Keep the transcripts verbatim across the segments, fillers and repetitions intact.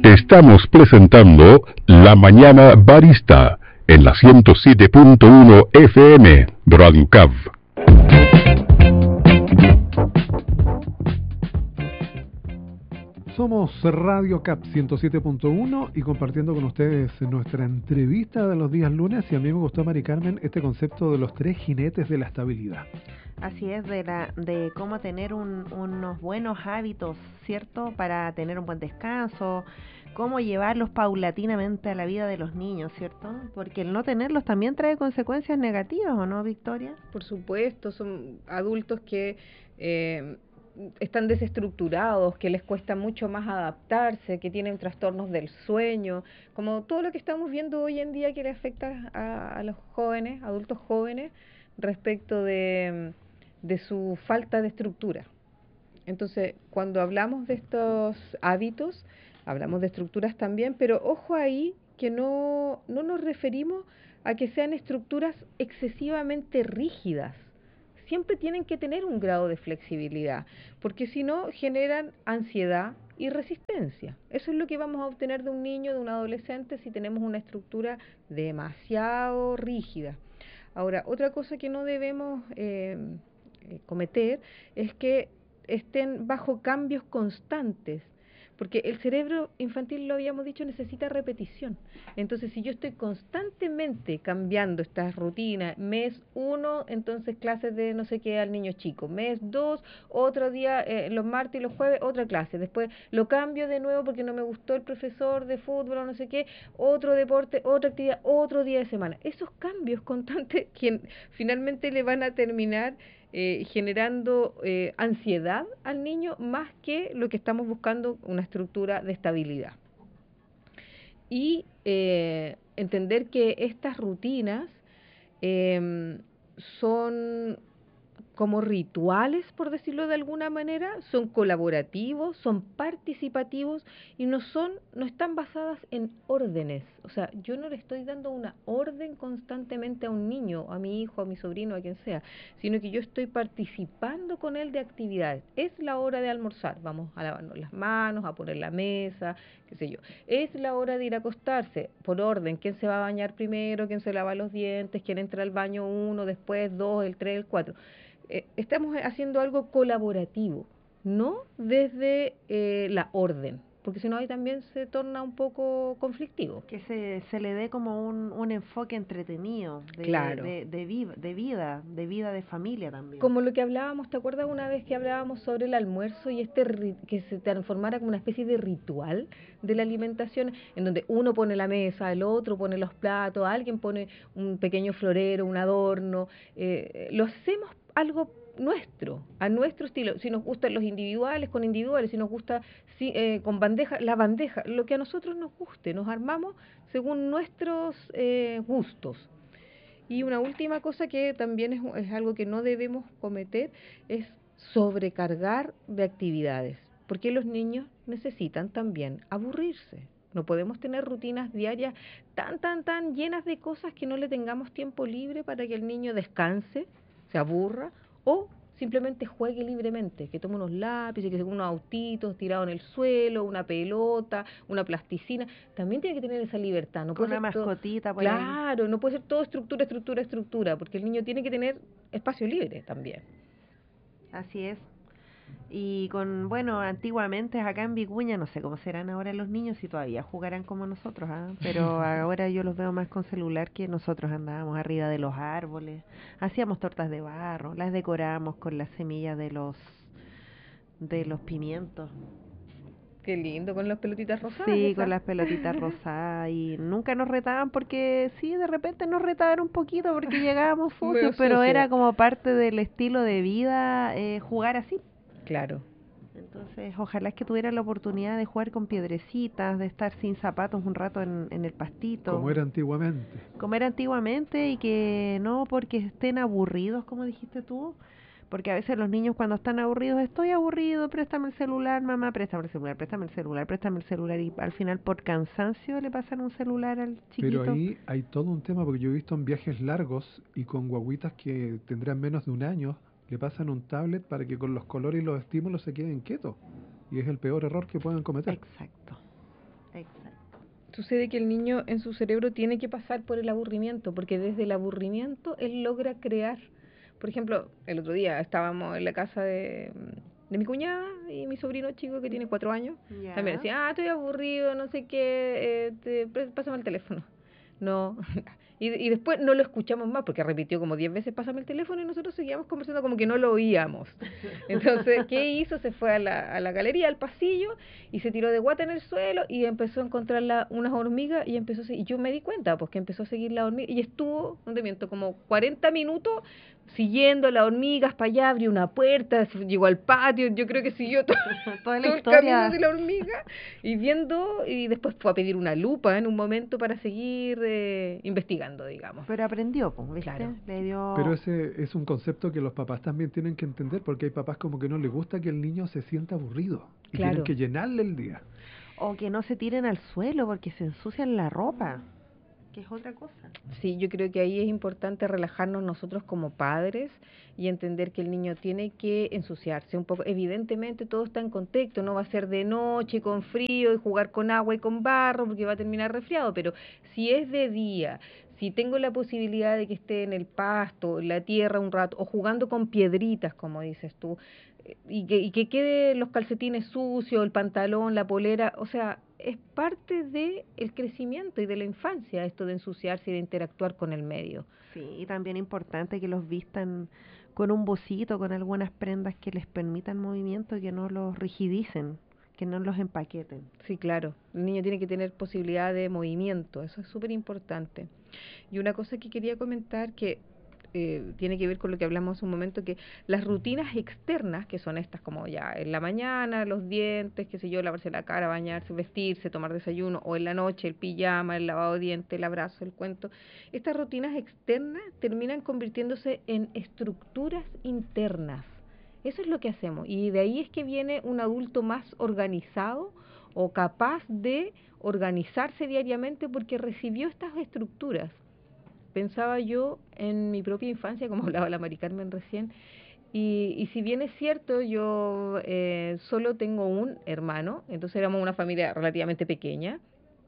Estamos presentando La Mañana Barista en la ciento siete punto uno F M, Broadcast. Somos Radio Cap ciento siete punto uno y compartiendo con ustedes nuestra entrevista de los días lunes. Y a mí me gustó, Mari Carmen, este concepto de los tres jinetes de la estabilidad. Así es, de, la, de cómo tener un, unos buenos hábitos, ¿cierto? Para tener un buen descanso, cómo llevarlos paulatinamente a la vida de los niños, ¿cierto? Porque el no tenerlos también trae consecuencias negativas, ¿o no, Victoria? Por supuesto, son adultos que eh, están desestructurados, que les cuesta mucho más adaptarse, que tienen trastornos del sueño, como todo lo que estamos viendo hoy en día que le afecta a, a los jóvenes, adultos jóvenes, respecto de, de su falta de estructura. Entonces, cuando hablamos de estos hábitos, hablamos de estructuras también, pero ojo ahí que no, no nos referimos a que sean estructuras excesivamente rígidas. Siempre tienen que tener un grado de flexibilidad, porque si no generan ansiedad y resistencia. Eso es lo que vamos a obtener de un niño, de un adolescente, si tenemos una estructura demasiado rígida. Ahora, otra cosa que no debemos eh, cometer es que estén bajo cambios constantes, porque el cerebro infantil, lo habíamos dicho, necesita repetición. Entonces, si yo estoy constantemente cambiando estas rutinas, mes uno, entonces clases de no sé qué al niño chico, mes dos, otro día, eh, los martes y los jueves, otra clase, después lo cambio de nuevo porque no me gustó el profesor de fútbol o no sé qué, otro deporte, otra actividad, otro día de semana. Esos cambios constantes que finalmente le van a terminar Eh, generando eh, ansiedad al niño más que lo que estamos buscando, una estructura de estabilidad. Y eh, entender que estas rutinas eh, son como rituales, por decirlo de alguna manera, son colaborativos, son participativos y no son, no están basadas en órdenes. O sea, yo no le estoy dando una orden constantemente a un niño, a mi hijo, a mi sobrino, a quien sea, sino que yo estoy participando con él de actividades. Es la hora de almorzar, vamos a lavarnos las manos, a poner la mesa, qué sé yo. Es la hora de ir a acostarse, por orden, quién se va a bañar primero, quién se lava los dientes, quién entra al baño uno, después dos, el tres, el cuatro. Eh, estamos haciendo algo colaborativo, no desde eh, la orden, porque si no ahí también se torna un poco conflictivo. Que se, se le dé como un, un enfoque entretenido, de, claro. de, de, vi, de vida, de vida de familia también. Como lo que hablábamos, ¿te acuerdas una vez que hablábamos sobre el almuerzo y este que se transformara como una especie de ritual de la alimentación, en donde uno pone la mesa, el otro pone los platos, alguien pone un pequeño florero, un adorno, eh, lo hacemos algo nuestro, a nuestro estilo. Si nos gustan los individuales, con individuales, si nos gusta si, eh, con bandeja, la bandeja, lo que a nosotros nos guste, nos armamos según nuestros eh, gustos. Y una última cosa que también es, es algo que no debemos cometer, es sobrecargar de actividades, porque los niños necesitan también aburrirse. No podemos tener rutinas diarias tan, tan, tan llenas de cosas que no le tengamos tiempo libre para que el niño descanse, se aburra o simplemente juegue libremente, que tome unos lápices, que se unos autitos tirados en el suelo, una pelota, una plasticina. También tiene que tener esa libertad. No puede una ser mascotita. Todo, claro, ahí. No puede ser todo estructura, estructura, estructura, porque el niño tiene que tener espacio libre también. Así es. Y con, bueno, antiguamente acá en Vicuña, no sé cómo serán ahora los niños, si todavía jugarán como nosotros, ¿eh? Pero ahora yo los veo más con celular, que nosotros andábamos arriba de los árboles, hacíamos tortas de barro, las decoramos con las semillas de los de los pimientos. Qué lindo, con las pelotitas rosadas. Sí, esas. Con las pelotitas rosadas, y nunca nos retaban porque sí, de repente nos retaban un poquito porque llegábamos sucios, pero era como parte del estilo de vida eh, jugar así. Claro. Entonces, ojalá es que tuvieran la oportunidad de jugar con piedrecitas, de estar sin zapatos un rato en, en el pastito. Como era antiguamente. Como era antiguamente, y que no porque estén aburridos, como dijiste tú, porque a veces los niños cuando están aburridos, estoy aburrido, préstame el celular, mamá, préstame el celular, préstame el celular, préstame el celular, y al final por cansancio le pasan un celular al chiquito. Pero ahí hay todo un tema, porque yo he visto en viajes largos y con guaguitas que tendrán menos de un año, le pasan un tablet para que con los colores y los estímulos se queden quietos. Y es el peor error que pueden cometer. Exacto. Exacto. Sucede que el niño en su cerebro tiene que pasar por el aburrimiento, porque desde el aburrimiento él logra crear. Por ejemplo, el otro día estábamos en la casa de, de mi cuñada y mi sobrino chico que tiene cuatro años. Ya. También decía, ah, estoy aburrido, no sé qué, eh, te, pr- pásame el teléfono. No. Y, y después no lo escuchamos más porque repitió como diez veces, pásame el teléfono, y nosotros seguíamos conversando como que no lo oíamos. Entonces, ¿qué hizo? Se fue a la, a la galería, al pasillo, y se tiró de guata en el suelo y empezó a encontrar la, unas hormigas y empezó a seguir. Y yo me di cuenta, pues que empezó a seguir la hormiga y estuvo, no te miento, como cuarenta minutos siguiendo las hormigas para allá, abrió una puerta, se- llegó al patio, yo creo que siguió todo, Toda la todo el camino historia. de la hormiga y viendo, y después fue a pedir una lupa en un momento para seguir eh, investigando, digamos. Pero aprendió, pues, ¿viste? Claro. Le dio... Pero ese es un concepto que los papás también tienen que entender, porque hay papás como que no les gusta que el niño se sienta aburrido y Claro. tienen que llenarle el día. O que no se tiren al suelo porque se ensucian la ropa, que es otra cosa. Sí, yo creo que ahí es importante relajarnos nosotros como padres y entender que el niño tiene que ensuciarse un poco. Evidentemente todo está en contexto, no va a ser de noche con frío y jugar con agua y con barro porque va a terminar resfriado, pero si es de día, si tengo la posibilidad de que esté en el pasto, en la tierra un rato, o jugando con piedritas, como dices tú, eh, y que, y que quede los calcetines sucios, el pantalón, la polera, o sea, es parte de el crecimiento y de la infancia esto de ensuciarse y de interactuar con el medio. Sí, y también importante que los vistan con un bocito, con algunas prendas que les permitan movimiento, que no los rigidicen, que no los empaqueten. Sí, claro, el niño tiene que tener posibilidad de movimiento, eso es súper importante. Y una cosa que quería comentar que eh, tiene que ver con lo que hablamos hace un momento, que las rutinas externas, que son estas como ya en la mañana, los dientes, qué sé yo, lavarse la cara, bañarse, vestirse, tomar desayuno, o en la noche el pijama, el lavado de dientes, el abrazo, el cuento, estas rutinas externas terminan convirtiéndose en estructuras internas. Eso es lo que hacemos, y de ahí es que viene un adulto más organizado o capaz de organizarse diariamente porque recibió estas estructuras. Pensaba yo en mi propia infancia, como hablaba la Mari Carmen recién, y, y si bien es cierto, yo eh, solo tengo un hermano, entonces éramos una familia relativamente pequeña,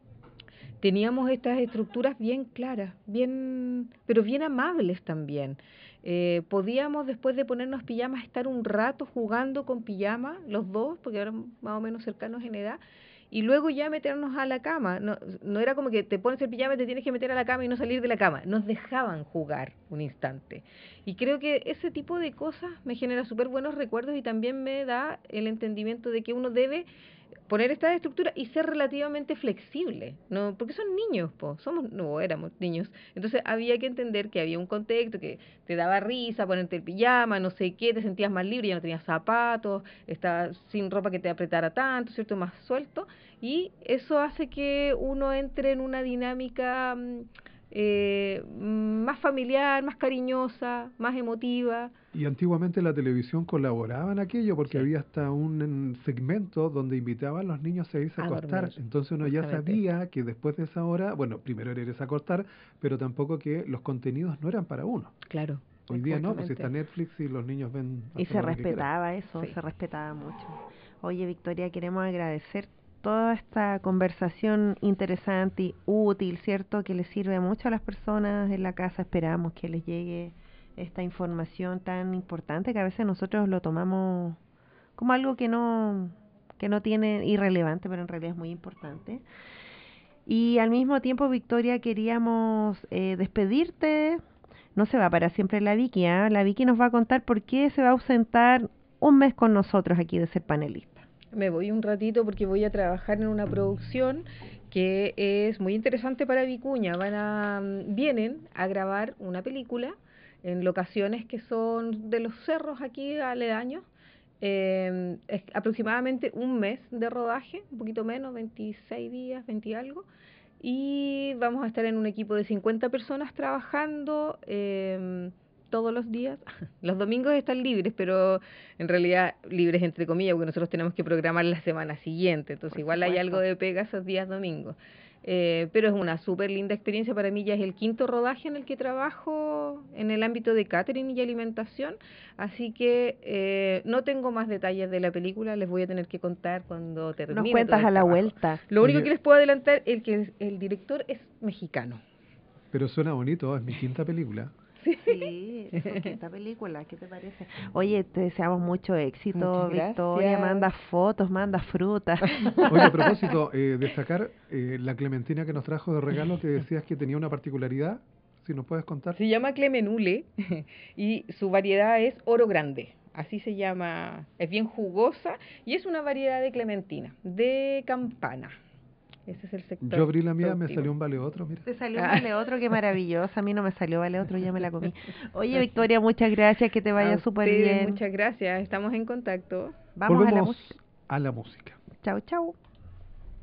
teníamos estas estructuras bien claras, bien, pero bien amables también. Eh, podíamos después de ponernos pijamas estar un rato jugando con pijama, los dos, porque eran más o menos cercanos en edad, y luego ya meternos a la cama. No, no era como que te pones el pijama y te tienes que meter a la cama y no salir de la cama. Nos dejaban jugar un instante. Y creo que ese tipo de cosas me genera súper buenos recuerdos y también me da el entendimiento de que uno debe poner esta estructura y ser relativamente flexible, ¿no? Porque son niños, po, somos, no, éramos niños. Entonces había que entender que había un contexto, que te daba risa ponerte el pijama, no sé qué, te sentías más libre, ya no tenías zapatos, estabas sin ropa que te apretara tanto, ¿cierto? Más suelto. Y eso hace que uno entre en una dinámica mm, eh, más familiar, más cariñosa, más emotiva. Y antiguamente la televisión colaboraba en aquello porque Sí. había hasta un en, segmento donde invitaban a los niños a irse a A acostar. dormir, Entonces uno ya justamente. sabía que después de esa hora, bueno, primero era irse a acostar, pero tampoco que los contenidos no eran para uno. Claro. Hoy día no, pues justamente. está Netflix y los niños ven Y hasta se la hora que quieran. respetaba eso, Sí. se respetaba mucho. Oye, Victoria, queremos agradecer toda esta conversación interesante y útil, ¿cierto? Que les sirve mucho a las personas en la casa. Esperamos que les llegue esta información tan importante que a veces nosotros lo tomamos como algo que no que no tiene irrelevante, pero en realidad es muy importante. Y al mismo tiempo, Victoria, queríamos eh, despedirte. No se va para siempre la Vicky, ¿eh? La Vicky nos va a contar por qué se va a ausentar un mes con nosotros aquí de ser panelista. Me voy un ratito porque voy a trabajar en una producción que es muy interesante para Vicuña. Van a, vienen a grabar una película en locaciones que son de los cerros aquí aledaños. Eh, es aproximadamente un mes de rodaje, un poquito menos, veintiséis días, veinte y algo. Y vamos a estar en un equipo de cincuenta personas trabajando eh, todos los días. Los domingos están libres, pero en realidad libres entre comillas, porque nosotros tenemos que programar la semana siguiente. Entonces Por igual hay supuesto. algo de pega esos días domingos. Eh, pero es una súper linda experiencia. Para mí ya es el quinto rodaje en el que trabajo en el ámbito de catering y alimentación, así que eh, no tengo más detalles de la película, les voy a tener que contar cuando termine. Nos cuentas todo el a la trabajo. vuelta. Lo único Oye, que les puedo adelantar es que el, el director es mexicano. Pero suena bonito, es mi quinta película. Sí, eso, esta película, ¿qué te parece? Oye, te deseamos mucho éxito, Muchas Victoria. gracias. Manda fotos, manda frutas. Oye, a propósito, eh, destacar eh, la clementina que nos trajo de regalo, que decías que tenía una particularidad, si nos puedes contar. Se llama Clemenule y su variedad es Oro Grande. Así se llama, es bien jugosa y es una variedad de clementina, de Campana. Ese es el sector. Yo abrí la mía, me productivo. salió un vale otro, mira. Te salió Ah. vale otro, qué maravillosa. A mí no me salió vale otro, ya me la comí. Oye, Victoria, muchas gracias, que te A vaya súper ustedes, bien. Muchas gracias, estamos en contacto. Vamos a la Volvemos música. a la música. Chau, chau.